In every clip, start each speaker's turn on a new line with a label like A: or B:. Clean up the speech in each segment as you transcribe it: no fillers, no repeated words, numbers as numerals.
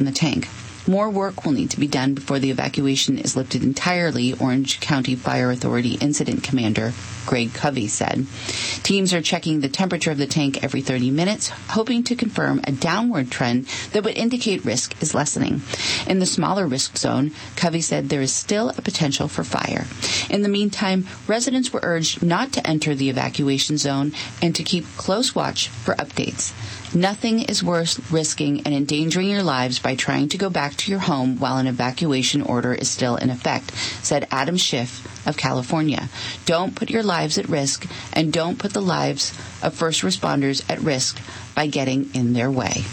A: the tank. More work will need to be done before the evacuation is lifted entirely, Orange County Fire Authority Incident Commander Greg Covey said. Teams are checking the temperature of the tank every 30 minutes, hoping to confirm a downward trend that would indicate risk is lessening. In the smaller risk zone, Covey said there is still a potential for fire. In the meantime, residents were urged not to enter the evacuation zone and to keep close watch for updates. Nothing is worth risking and endangering your lives by trying to go back to your home while an evacuation order is still in effect, said Adam Schiff of California. Don't put your lives at risk, and don't put the lives of first responders at risk by getting in their way.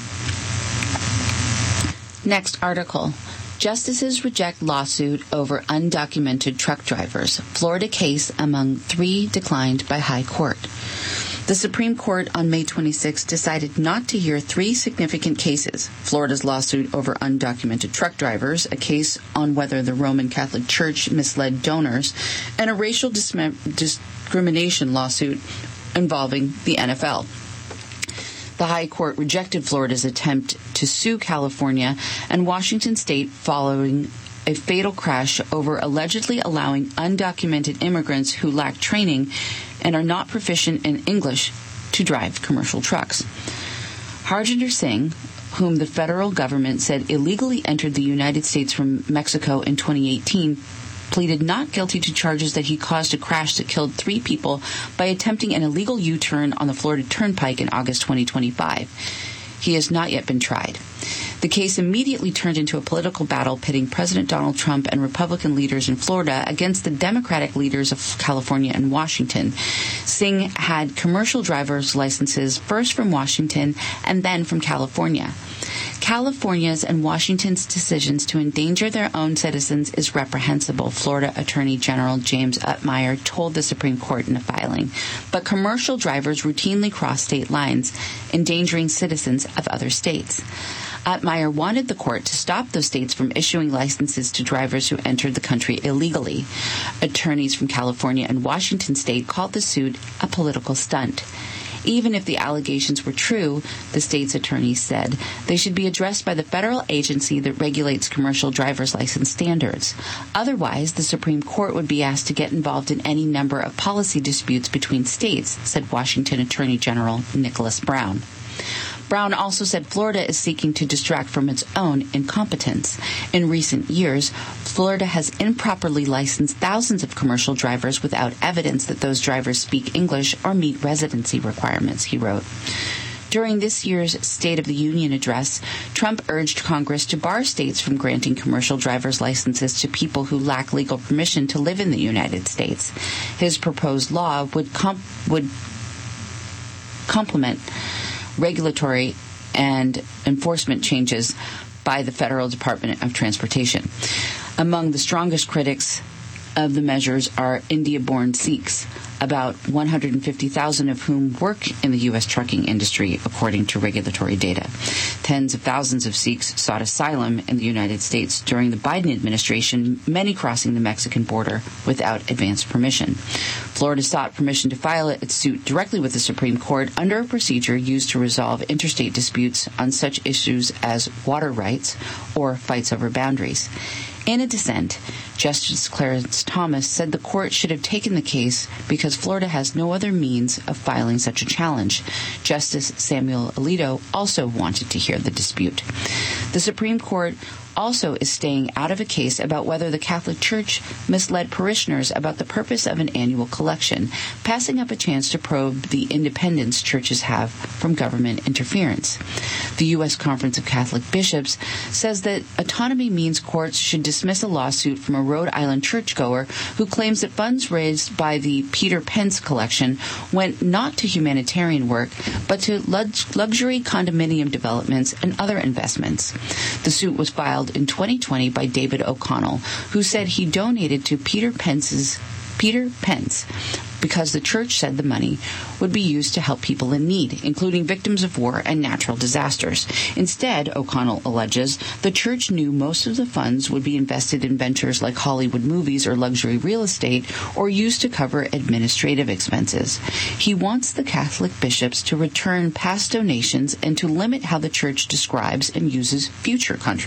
A: Next article. Justices reject lawsuit over undocumented truck drivers. Florida case among 3 declined by High Court. The Supreme Court on May 26 decided not to hear 3 significant cases: Florida's lawsuit over undocumented truck drivers, a case on whether the Roman Catholic Church misled donors, and a racial discrimination lawsuit involving the NFL. The High Court rejected Florida's attempt to sue California and Washington State following a fatal crash over allegedly allowing undocumented immigrants who lack training and are not proficient in English to drive commercial trucks. Harjinder Singh, whom the federal government said illegally entered the United States from Mexico in 2018, pleaded not guilty to charges that he caused a crash that killed 3 people by attempting an illegal U-turn on the Florida Turnpike in August 2025. He has not yet been tried. The case immediately turned into a political battle pitting President Donald Trump and Republican leaders in Florida against the Democratic leaders of California and Washington. Singh had commercial driver's licenses first from Washington and then from California. California's and Washington's decisions to endanger their own citizens is reprehensible, Florida Attorney General James Utmeyer told the Supreme Court in a filing. But commercial drivers routinely cross state lines, endangering citizens of other states. Utmeyer wanted the court to stop those states from issuing licenses to drivers who entered the country illegally. Attorneys from California and Washington state called the suit a political stunt. Even if the allegations were true, the state's attorneys said, they should be addressed by the federal agency that regulates commercial driver's license standards. Otherwise, the Supreme Court would be asked to get involved in any number of policy disputes between states, said Washington Attorney General Nicholas Brown. Brown also said Florida is seeking to distract from its own incompetence. In recent years, Florida has improperly licensed thousands of commercial drivers without evidence that those drivers speak English or meet residency requirements, he wrote. During this year's State of the Union address, Trump urged Congress to bar states from granting commercial driver's licenses to people who lack legal permission to live in the United States. His proposed law would complement regulatory and enforcement changes by the Federal Department of Transportation. Among the strongest critics of the measures are India-born Sikhs, about 150,000 of whom work in the U.S. trucking industry, according to regulatory data. Tens of thousands of Sikhs sought asylum in the United States during the Biden administration, many crossing the Mexican border without advance permission. Florida sought permission to file its suit directly with the Supreme Court under a procedure used to resolve interstate disputes on such issues as water rights or fights over boundaries. In a dissent, Justice Clarence Thomas said the court should have taken the case because Florida has no other means of filing such a challenge. Justice Samuel Alito also wanted to hear the dispute. The Supreme Court also is staying out of a case about whether the Catholic Church misled parishioners about the purpose of an annual collection, passing up a chance to probe the independence churches have from government interference. The U.S. Conference of Catholic Bishops says that autonomy means courts should dismiss a lawsuit from a Rhode Island churchgoer who claims that funds raised by the Peter Pence collection went not to humanitarian work, but to luxury condominium developments and other investments. The suit was filed in 2020 by David O'Connell, who said he donated to Peter Pence because the church said the money would be used to help people in need, including victims of war and natural disasters. Instead, O'Connell alleges, the church knew most of the funds would be invested in ventures like Hollywood movies or luxury real estate, or used to cover administrative expenses. He wants the Catholic bishops to return past donations and to limit how the church describes and uses future contributions.